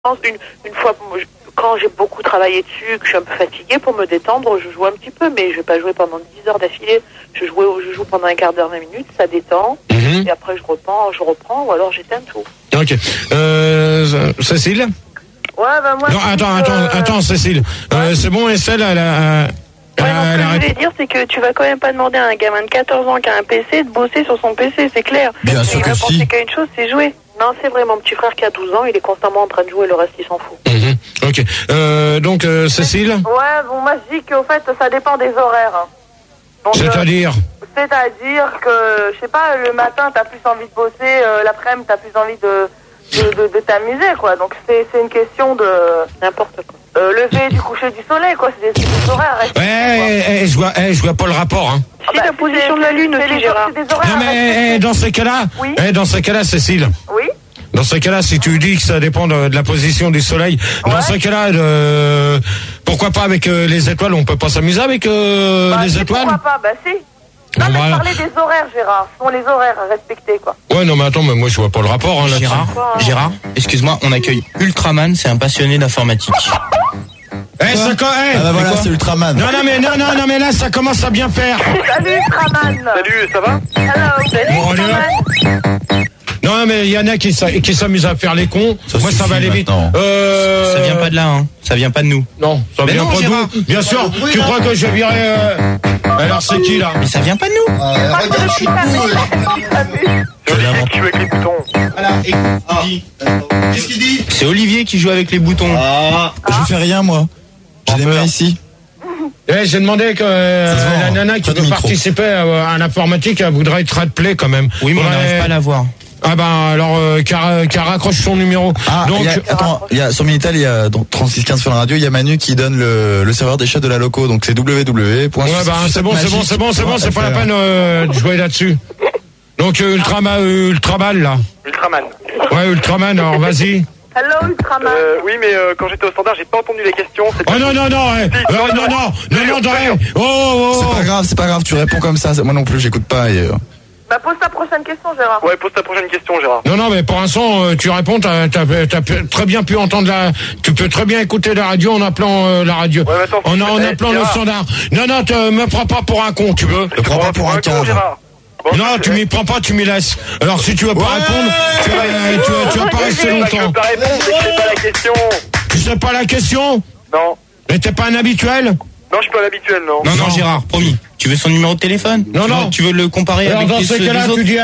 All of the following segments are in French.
Une fois, quand j'ai beaucoup travaillé dessus, que je suis un peu fatiguée, pour me détendre, je joue un petit peu, mais je vais pas jouer pendant 10 heures d'affilée. Je joue pendant un quart d'heure, 20 minutes, ça détend, et après je reprends, ou alors j'éteins tout. Ok. Cécile? Ouais, bah moi... Non, attends, Cécile. C'est bon, Estelle, ce que je voulais dire, c'est que tu vas quand même pas demander à un gamin de 14 ans qui a un PC de bosser sur son PC, c'est clair. Bien sûr que si. Il va penser qu'à une chose, c'est jouer. Non, c'est vrai, mon petit frère qui a 12 ans, il est constamment en train de jouer, le reste, il s'en fout. Ok. Donc, Cécile? Ouais, bon, moi, je dis qu'au fait, ça dépend des horaires. Hein. Donc, c'est-à-dire que, je sais pas, le matin, t'as plus envie de bosser, l'après-midi, t'as plus envie de t'amuser, quoi. Donc, c'est une question de n'importe quoi. Lever du coucher du soleil, quoi. C'est des horaires. Ouais, je vois pas le rapport, hein. Si, la position de la lune aussi, Gérard. Non, mais dans ces cas-là, Cécile. Oui. Dans ce cas-là, si tu dis que ça dépend de la position du soleil, dans ce cas-là, pourquoi pas avec les étoiles? On peut pas s'amuser avec les étoiles? Pourquoi pas? Bah si. Non, mais je parlais des horaires, Gérard. Ce sont les horaires à respecter, quoi. Ouais, non, mais attends, mais moi, je vois pas le rapport, hein, là. Gérard, excuse-moi, on accueille Ultraman, c'est un passionné d'informatique. Ah bah voilà, c'est Ultraman. Non, mais là, ça commence à bien faire. Salut, Ultraman. Salut, ça va? Hello, salut, Ultraman. Non, mais il y en a qui s'amusent à faire les cons. Moi, ça va aller vite. Ça vient pas de là, hein. Ça vient pas de nous. Non, ça vient pas de nous. Bien sûr, tu crois que je virais... Alors, c'est qui, là? Mais ça vient pas de nous. Regarde, je suis C'est Olivier qui joue avec les boutons. Voilà, qu'est-ce qu'il dit? C'est Olivier qui joue avec les boutons. Je fais rien, moi. J'ai des mains ici. J'ai demandé que la nana qui veut participer à l'informatique, elle voudrait être rappelée quand même. Oui, mais on n'arrive pas à la voir. Ah ben alors qu'elle raccroche son numéro. Donc il y a sur Minitel, il y a donc 3615 sur la radio, il y a Manu qui donne le serveur des chats de la loco, donc c'est www. Ouais, c'est bon, c'est pas la peine de jouer là-dessus. Donc Ultraman là. Ultraman. Ouais, Ultraman, alors vas-y. Hello, Ultraman. Oui, mais quand j'étais au standard, j'ai pas entendu les questions. Oh non, C'est pas grave, tu réponds comme ça, moi non plus, j'écoute pas. Bah, pose ta prochaine question, Gérard. Ouais, pose ta prochaine question, Gérard. Non, mais pour l'instant, tu réponds, t'as très bien pu entendre tu peux très bien écouter la radio en appelant la radio. Ouais, attends, en appelant le standard. Non, me prends pas pour un con, tu veux. Me prends pas pour un con, Gérard. Bon, non, tu m'y prends pas, tu m'y laisses. Alors si tu veux pas répondre, tu vas pas rester longtemps. Je veux pas répondre, mais je sais pas la question. Tu sais pas la question? Non. Mais t'es pas un habituel? Non, je suis pas l'habituel, non. Non, Gérard, promis. Tu veux son numéro de téléphone? Non. Tu veux le comparer alors, avec dans ces cas-là, tu dis,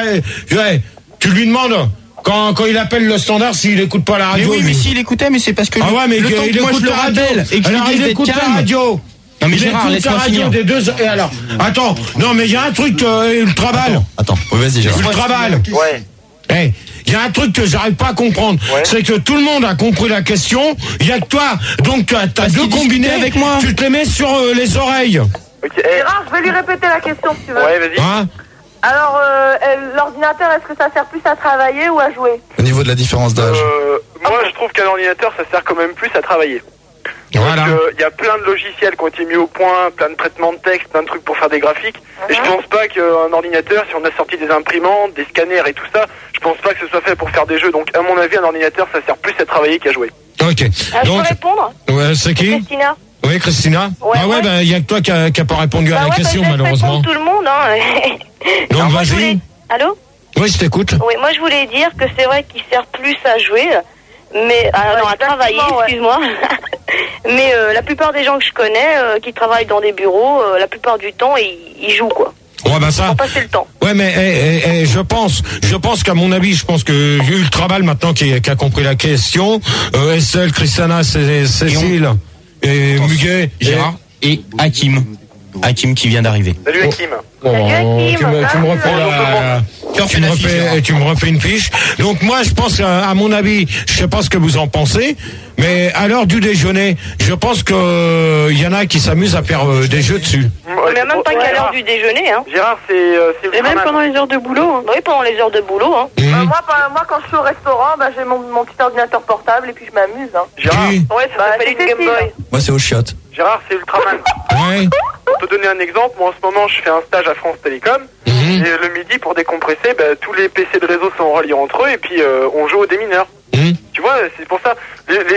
tu lui demandes quand il appelle le standard s'il écoute pas la radio. Mais oui, mais s'il écoutait, mais c'est parce que mais le temps que moi je le rappelle et que alors je lui il écoute la radio. Non mais Gérard, laisse-moi finir. Des deux... Et alors, attends, non mais il y a un truc Ultraval. Attends, vas-y Gérard. Ultraval. Ouais. Il y a un truc que j'arrive pas à comprendre, c'est que tout le monde a compris la question, il y a que toi, donc t'as deux combinés avec moi. Tu te les mets sur les oreilles. Okay. Gérard, je vais lui répéter la question si tu veux. Ouais, vas-y. Hein? Alors, l'ordinateur, est-ce que ça sert plus à travailler ou à jouer? Au niveau de la différence d'âge. Moi, je trouve qu'un ordinateur, ça sert quand même plus à travailler. Voilà. Il y a plein de logiciels qui ont été mis au point, plein de traitements de texte, plein de trucs pour faire des graphiques. Et je pense pas qu'un ordinateur, si on a sorti des imprimantes, des scanners et tout ça, je pense pas que ce soit fait pour faire des jeux. Donc, à mon avis, un ordinateur, ça sert plus à travailler qu'à jouer. Ok. Je peux répondre? Ouais, c'est qui? Christina. Oui, Christina. Ouais. Bah, il y a que toi qui a pas répondu à la question, malheureusement. Tout le monde, hein. Donc, vas-y. Allô? Oui, je t'écoute. Oui, moi, je voulais dire que c'est vrai qu'il sert plus à jouer, mais à travailler, excuse-moi. Mais la plupart des gens que je connais, qui travaillent dans des bureaux, la plupart du temps, ils jouent, quoi. Ouais, bah ça. Pour passer le temps. Ouais, mais je pense qu'à mon avis, je pense que Ultraval maintenant qui a compris la question, Estelle, Christiana, Cécile et Muguet, Gérard et Hakim. Hakim qui vient d'arriver. Salut Hakim. Tu me refais une fiche. Donc moi, je pense à mon avis, je sais pas ce que vous en pensez, mais à l'heure du déjeuner, je pense que y en a qui s'amusent à faire des jeux dessus. Mais même pas qu'à l'heure du déjeuner, hein. Gérard, c'est et même pendant les heures de boulot, hein. Oui, pendant les heures de boulot, hein. Moi, quand je suis au restaurant, j'ai mon petit ordinateur portable et puis je m'amuse, hein. Gérard. Ouais, ça s'appelle une Game Boy. Moi c'est au chiottes. Gérard, c'est Ultraman. Ouais. Pour te donner un exemple, moi en ce moment, je fais un stage à France Télécom. Et le midi, pour décompresser, tous les PC de réseau sont reliés entre eux et puis on joue aux démineurs. Tu Tu vois, c'est pour ça. Les